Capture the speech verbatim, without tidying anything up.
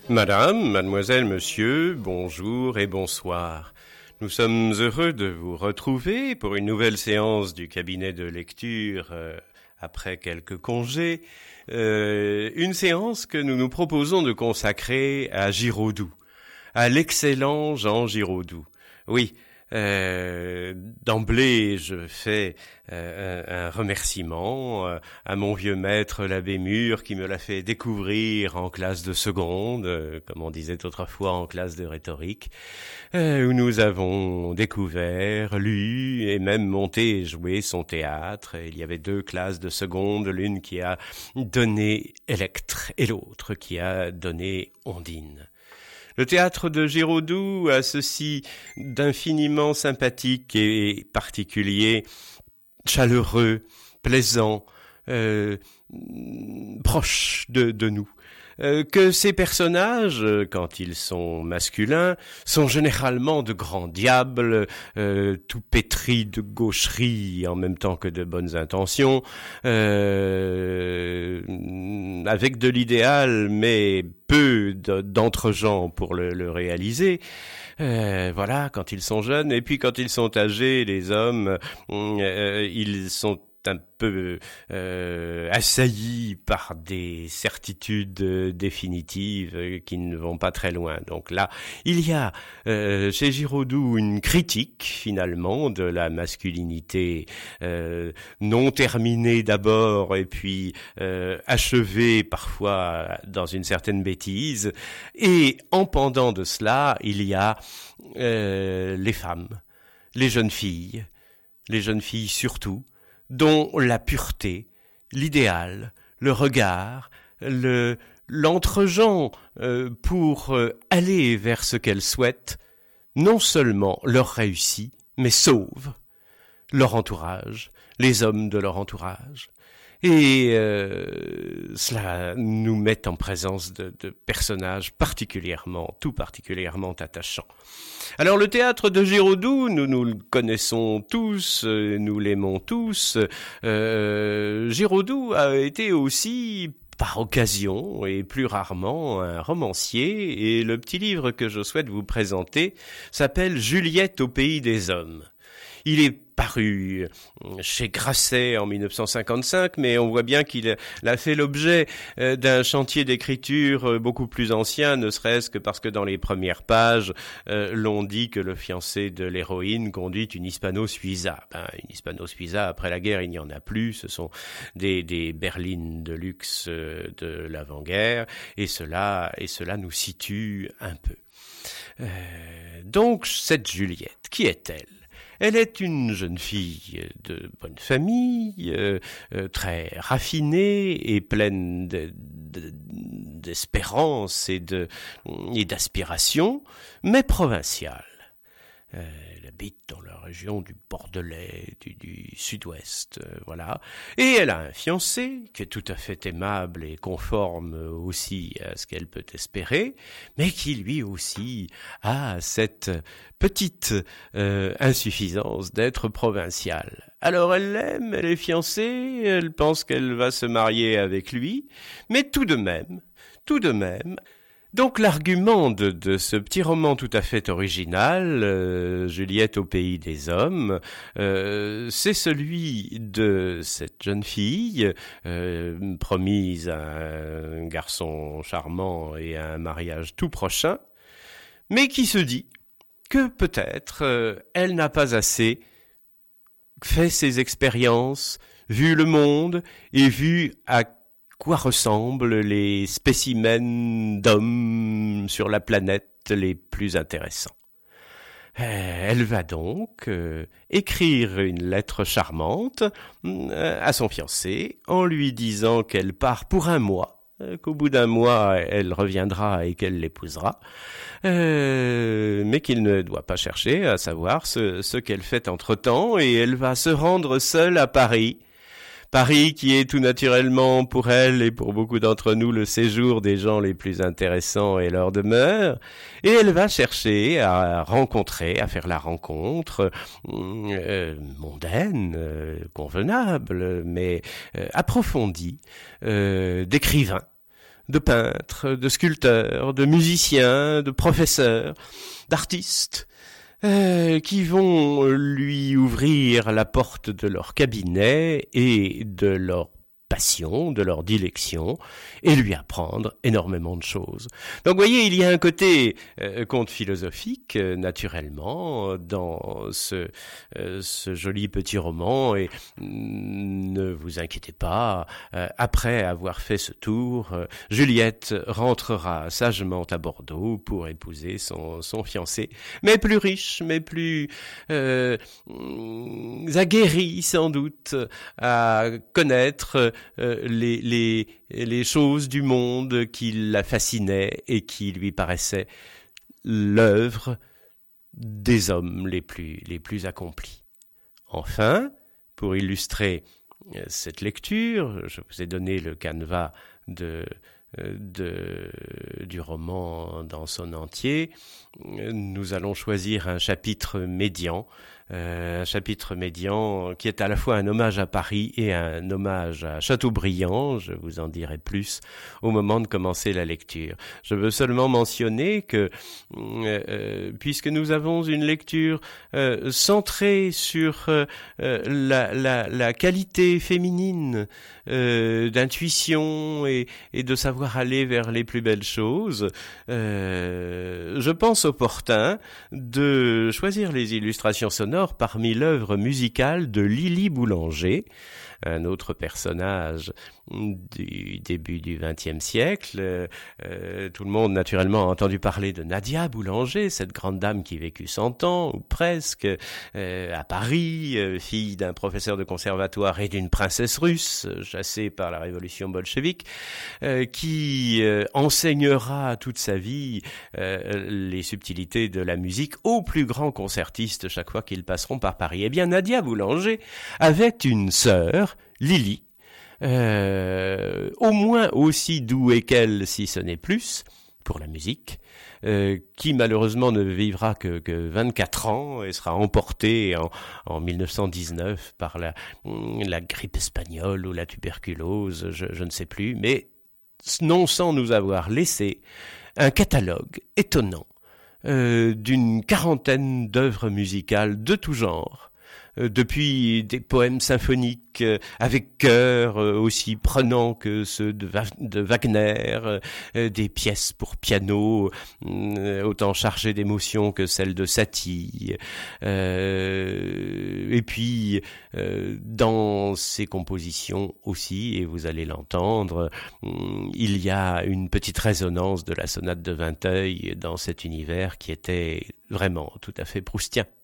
Madame, mademoiselle, monsieur, bonjour et bonsoir. Nous sommes heureux de vous retrouver pour une nouvelle séance du cabinet de lecture euh, après quelques congés. Euh, une séance que nous nous proposons de consacrer à Giraudoux, à l'excellent Jean Giraudoux. Oui, Euh, d'emblée, je fais euh, un, un remerciement euh, à mon vieux maître l'abbé Mur qui me l'a fait découvrir en classe de seconde, euh, comme on disait autrefois en classe de rhétorique, euh, où nous avons découvert, lu et même monté et joué son théâtre. Il y avait deux classes de seconde, l'une qui a donné Électre et l'autre qui a donné Ondine. Le théâtre de Giraudoux a ceci d'infiniment sympathique et particulier, chaleureux, plaisant, euh, proche de, de nous. Euh, que ces personnages, quand ils sont masculins, sont généralement de grands diables, euh, tout pétris de gaucherie en même temps que de bonnes intentions, euh, avec de l'idéal, mais peu d'entre-gens pour le, le réaliser. Euh, voilà, quand ils sont jeunes, et puis quand ils sont âgés, les hommes, euh, ils sont un peu euh, assaillis par des certitudes définitives qui ne vont pas très loin. Donc là, il y a euh, chez Giraudoux une critique finalement de la masculinité euh, non terminée d'abord et puis euh, achevée parfois dans une certaine bêtise. Et en pendant de cela, il y a euh, les femmes, les jeunes filles, les jeunes filles surtout, dont la pureté, l'idéal, le regard, le l'entre-gens euh, pour euh, aller vers ce qu'elles souhaitent, non seulement leur réussit, mais sauve leur entourage, les hommes de leur entourage. Et euh, cela nous met en présence de, de personnages particulièrement, tout particulièrement attachants. Alors le théâtre de Giraudoux, nous nous le connaissons tous, euh, nous l'aimons tous. Euh, Giraudoux a été aussi, par occasion et plus rarement, un romancier, et le petit livre que je souhaite vous présenter s'appelle Juliette au pays des hommes. Il est paru chez Grasset en mille neuf cent cinquante-cinq, mais on voit bien qu'il a fait l'objet d'un chantier d'écriture beaucoup plus ancien, ne serait-ce que parce que dans les premières pages, euh, l'on dit que le fiancé de l'héroïne conduit une Hispano-Suiza. Ben, une Hispano-Suiza, après la guerre, il n'y en a plus, ce sont des, des berlines de luxe de l'avant-guerre, et cela, et cela nous situe un peu. Euh, donc, cette Juliette, qui est-elle ? Elle est une jeune fille de bonne famille, euh, euh, très raffinée et pleine de, de, d'espérance et, de, et d'aspiration, mais provinciale. Euh, elle habite dans la région du Bordelais, du, du sud-ouest, euh, voilà. Et elle a un fiancé qui est tout à fait aimable et conforme aussi à ce qu'elle peut espérer, mais qui lui aussi a cette petite euh, insuffisance d'être provincial. Alors elle l'aime, elle est fiancée, elle pense qu'elle va se marier avec lui, mais tout de même, tout de même, donc l'argument de, de ce petit roman tout à fait original, euh, Juliette au pays des hommes, euh, c'est celui de cette jeune fille euh, promise à un garçon charmant et à un mariage tout prochain, mais qui se dit que peut-être euh, elle n'a pas assez fait ses expériences, vu le monde et vu à quoi ressemblent les spécimens d'hommes sur la planète les plus intéressants. Elle va donc euh, écrire une lettre charmante euh, à son fiancé en lui disant qu'elle part pour un mois, euh, qu'au bout d'un mois elle reviendra et qu'elle l'épousera, euh, mais qu'il ne doit pas chercher à savoir ce, ce qu'elle fait entre-temps, et elle va se rendre seule à Paris. Paris qui est tout naturellement pour elle et pour beaucoup d'entre nous le séjour des gens les plus intéressants et leur demeure, et elle va chercher à rencontrer, à faire la rencontre euh, mondaine, euh, convenable, mais euh, approfondie euh, d'écrivains, de peintres, de sculpteurs, de musiciens, de professeurs, d'artistes, euh, qui vont lui ouvrir la porte de leur cabinet et de leur passion, de leur dilection, et lui apprendre énormément de choses. Donc vous voyez, il y a un côté euh, conte philosophique, euh, naturellement, dans ce, euh, ce joli petit roman, et mm, ne vous inquiétez pas, euh, après avoir fait ce tour, euh, Juliette rentrera sagement à Bordeaux pour épouser son, son fiancé, mais plus riche, mais plus euh, aguerri sans doute à connaître Euh, les, les, les choses du monde qui la fascinaient et qui lui paraissaient l'œuvre des hommes les plus, les plus accomplis. Enfin, pour illustrer cette lecture, je vous ai donné le canevas de, de, du roman dans son entier. Nous allons choisir un chapitre médian, Euh, un chapitre médian qui est à la fois un hommage à Paris et un hommage à Chateaubriand. Je vous en dirai plus au moment de commencer la lecture. Je veux seulement mentionner que euh, euh, puisque nous avons une lecture euh, centrée sur euh, la, la, la qualité féminine euh, d'intuition et, et de savoir aller vers les plus belles choses, euh, je pense opportun de choisir les illustrations sonores parmi l'œuvre musicale de Lily Boulanger, un autre personnage du début du vingtième siècle. Euh, tout le monde, naturellement, a entendu parler de Nadia Boulanger, cette grande dame qui vécut cent ans, ou presque, euh, à Paris, euh, fille d'un professeur de conservatoire et d'une princesse russe, chassée par la révolution bolchevique, euh, qui euh, enseignera toute sa vie euh, les subtilités de la musique aux plus grands concertistes chaque fois qu'ils passeront par Paris. Eh bien, Nadia Boulanger avait une sœur, Lily, euh, au moins aussi douée qu'elle, si ce n'est plus, pour la musique, euh, qui malheureusement ne vivra que, que vingt-quatre ans et sera emportée en, en mille neuf cent dix-neuf par la, la grippe espagnole ou la tuberculose, je, je ne sais plus, mais non sans nous avoir laissé un catalogue étonnant euh, d'une quarantaine d'œuvres musicales de tout genre, depuis des poèmes symphoniques avec chœur aussi prenants que ceux de, Va- de Wagner, euh, des pièces pour piano euh, autant chargées d'émotions que celles de Satie, euh, et puis euh, dans ces compositions aussi, et vous allez l'entendre, il y a une petite résonance de la sonate de Vinteuil dans cet univers qui était vraiment tout à fait proustien.